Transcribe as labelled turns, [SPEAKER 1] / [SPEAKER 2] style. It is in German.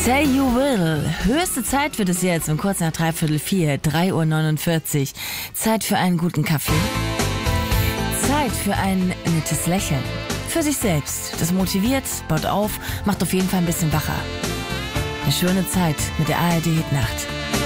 [SPEAKER 1] Say You Will. Höchste Zeit wird es jetzt um kurz nach 3:45, 3:49 Uhr. Zeit für einen guten Kaffee. Zeit für ein nettes Lächeln. Für sich selbst. Das motiviert, baut auf, macht auf jeden Fall ein bisschen wacher. Eine schöne Zeit mit der ARD Hitnacht.